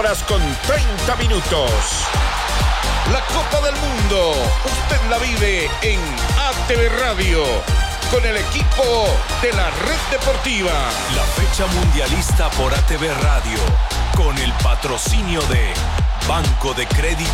horas con 30 minutos. La Copa del Mundo, usted la vive en ATV Radio, con el equipo de la Red Deportiva. La fecha mundialista por ATV Radio, con el patrocinio de Banco de Crédito